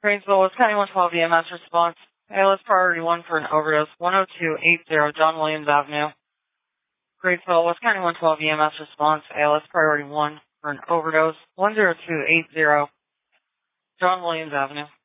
Grainsville, West County 112 EMS response. ALS priority 1 for an overdose. 10280 John Williams Avenue. Grainsville, West County 112 EMS response. ALS priority 1 for an overdose. 10280 John Williams Avenue.